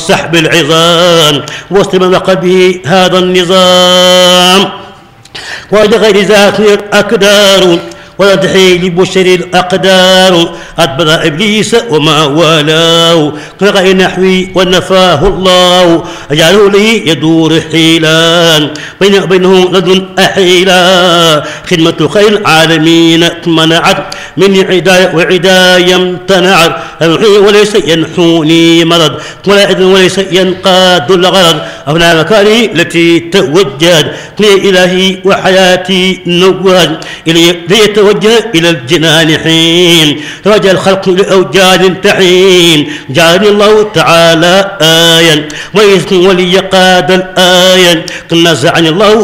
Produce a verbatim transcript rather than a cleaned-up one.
سحب العظام واستمر قلبه هذا النظام ولغير ذات أكدار ولا تحيي لبشر الأقدار أدبر إبليس وما والاه كغير نحوي ونفاه الله أجعله لي يدور حيلان بين بينه لدن أحيلا خدمة خير العالمين منعت من عداية وعداية امتنعت وليس ينحوني مرض ولا إذن وليس ينقاد الغرض أبناء مكاني التي توجهت لي إلهي وحياتي نواد إلي ليتوجه إلى الجنان حين توجه الخلق لأوجاد تحين جعلني الله تعالى آيا ويسكن ولي قاد الآيا قل نزعني الله